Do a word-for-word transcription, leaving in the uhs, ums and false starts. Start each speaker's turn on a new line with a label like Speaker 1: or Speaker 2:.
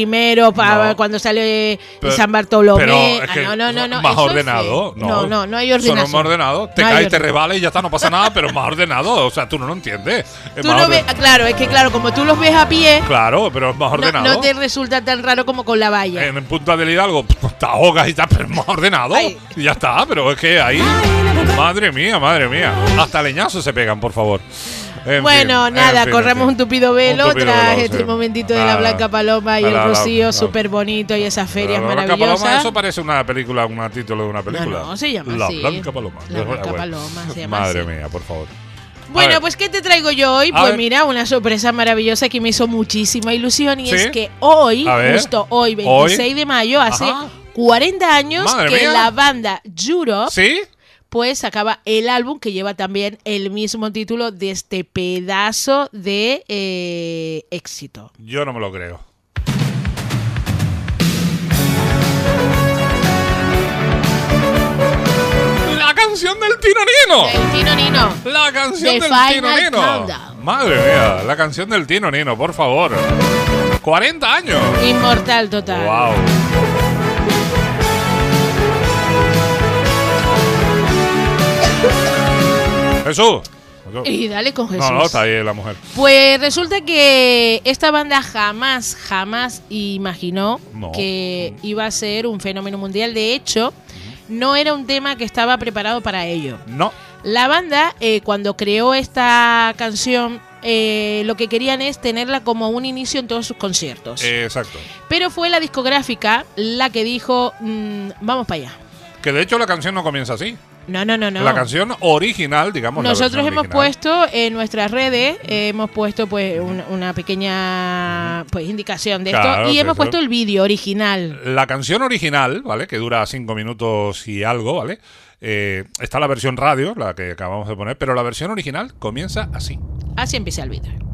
Speaker 1: primero para
Speaker 2: No.
Speaker 1: cuando sale
Speaker 2: Pero-
Speaker 1: San Bartolomé.
Speaker 2: pero es que
Speaker 1: ah, no, no, no, no.
Speaker 2: más
Speaker 1: eso es
Speaker 2: ordenado.
Speaker 1: fe.
Speaker 2: No,
Speaker 1: no, no, no hay
Speaker 2: Eso
Speaker 1: ordenación.
Speaker 2: no es más ordenado. Te
Speaker 1: No hay
Speaker 2: caes, te
Speaker 1: orden.
Speaker 2: rebales y ya está, no pasa nada, pero es más ordenado. O sea, tú no lo entiendes. Es
Speaker 1: Tú
Speaker 2: más
Speaker 1: no ves,
Speaker 2: orden-
Speaker 1: claro, es que claro, como tú los ves a pie,
Speaker 2: Claro, pero es más
Speaker 1: no,
Speaker 2: ordenado.
Speaker 1: no te resulta tan raro como con la valla.
Speaker 2: En, en Punta del Hidalgo te ahogas y tal, pero es más ordenado.
Speaker 1: Ay.
Speaker 2: Y ya está, pero es que ahí. Madre mía, madre mía. Hasta leñazos se pegan, por favor. En
Speaker 1: Bueno,
Speaker 2: fin,
Speaker 1: nada,
Speaker 2: en fin,
Speaker 1: corremos
Speaker 2: en fin.
Speaker 1: un tupido velo
Speaker 2: Un tupido
Speaker 1: tras
Speaker 2: velo,
Speaker 1: este
Speaker 2: sí.
Speaker 1: momentito de la
Speaker 2: Nada.
Speaker 1: Blanca Paloma y
Speaker 2: La-
Speaker 1: el
Speaker 2: la-
Speaker 1: Rocío,
Speaker 2: la-
Speaker 1: súper bonito y esas ferias
Speaker 2: La Blanca
Speaker 1: maravillosas.
Speaker 2: Paloma, eso parece una película, un título de una película.
Speaker 1: No, no, se llama
Speaker 2: La
Speaker 1: así.
Speaker 2: Blanca Paloma.
Speaker 1: La Blanca
Speaker 2: Bueno.
Speaker 1: Paloma, se llama
Speaker 2: Madre
Speaker 1: así.
Speaker 2: mía, por favor. A
Speaker 1: Bueno,
Speaker 2: ver.
Speaker 1: pues ¿qué te traigo yo hoy?
Speaker 2: A
Speaker 1: Pues
Speaker 2: ver.
Speaker 1: mira, una sorpresa maravillosa que me hizo muchísima ilusión y
Speaker 2: ¿Sí?
Speaker 1: es que hoy,
Speaker 2: A ver.
Speaker 1: justo hoy, veintiséis de mayo, hace
Speaker 2: Ajá.
Speaker 1: cuarenta años
Speaker 2: Madre
Speaker 1: que
Speaker 2: mía.
Speaker 1: la banda Europe
Speaker 2: ¿Sí?
Speaker 1: pues sacaba el álbum que lleva también el mismo título de este pedazo de eh, éxito.
Speaker 2: Yo no me lo creo. La canción del Tino Nino.
Speaker 1: El Tino Nino.
Speaker 2: La canción
Speaker 1: The
Speaker 2: del Tino
Speaker 1: Final
Speaker 2: Nino.
Speaker 1: Countdown.
Speaker 2: Madre mía, la canción del Tino Nino, por favor. cuarenta años.
Speaker 1: Inmortal total.
Speaker 2: Wow. Jesús.
Speaker 1: Y dale con Jesús.
Speaker 2: No, no, está ahí la mujer.
Speaker 1: Pues resulta que esta banda jamás, jamás imaginó
Speaker 2: No.
Speaker 1: que iba a ser un fenómeno mundial. De hecho, no era un tema que estaba preparado para ello.
Speaker 2: No.
Speaker 1: La banda, eh, cuando creó esta canción, eh, lo que querían es tenerla como un inicio en todos sus conciertos.
Speaker 2: Eh, exacto.
Speaker 1: Pero fue la discográfica la que dijo, mm, vamos para allá.
Speaker 2: Que de hecho la canción no comienza así.
Speaker 1: No, no, no, no.
Speaker 2: La canción original, digamos. la
Speaker 1: Nosotros
Speaker 2: versión
Speaker 1: hemos
Speaker 2: original.
Speaker 1: puesto en nuestras redes, eh, hemos puesto pues una, una pequeña pues indicación de
Speaker 2: Claro,
Speaker 1: esto y
Speaker 2: sí,
Speaker 1: hemos
Speaker 2: eso.
Speaker 1: puesto el vídeo original.
Speaker 2: La canción original, ¿vale? Que dura cinco minutos y algo, ¿vale? Eh, está la versión radio, la que acabamos de poner, pero la versión original comienza así.
Speaker 1: Así empieza el vídeo.